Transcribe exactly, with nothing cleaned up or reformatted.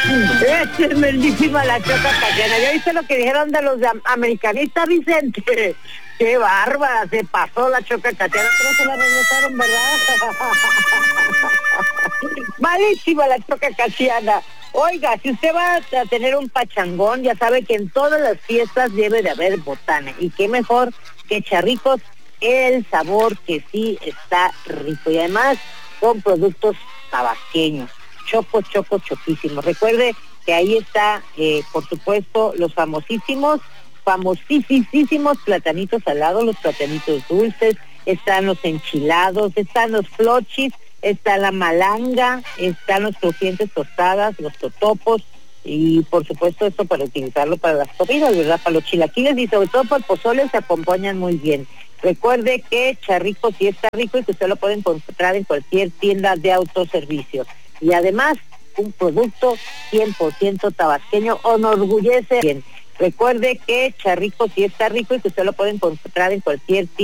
Es bellísima la choca casiana. ¿Ya viste lo que dijeron de los de americanistas, Vicente? Qué bárbara, se pasó la choca casiana, pero se la regresaron, ¿verdad? Malísima la choca casiana. Oiga, si usted va a tener un pachangón, ya sabe que en todas las fiestas debe de haber botana. Y qué mejor que Charricos, el sabor que sí está rico. Y además son productos tabasqueños. Chocos, chocos, choquísimos. Recuerde que ahí está, eh, por supuesto, los famosísimos, famosísimos platanitos salados, los platanitos dulces, están los enchilados, están los flochis, está la malanga, están los crujientes tostadas, los totopos, y por supuesto esto para utilizarlo para las comidas, ¿verdad? Para los chilaquiles y sobre todo para el pozole se acompañan muy bien. Recuerde que Charricos sí está rico y que usted lo puede encontrar en cualquier tienda de autoservicio. Y además, un producto cien por ciento tabasqueño, enorgullece bien. Recuerde que Charricos sí está rico y que usted lo puede encontrar en cualquier tienda.